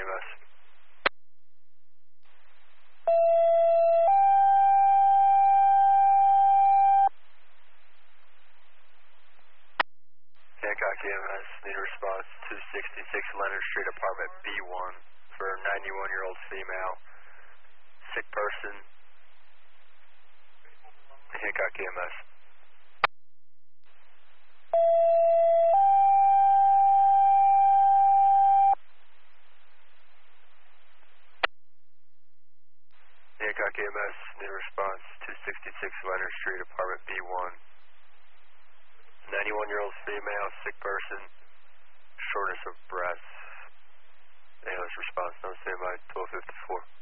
EMS. Hancock EMS, need a response 266 Leonard Street, apartment B1 for 91-year-old female, sick person. Hancock EMS. Hancock EMS, need a response 266 Leonard Street, apartment B1. 91-year-old female, sick person, shortness of breath. Ambulance response, no standby, 1254.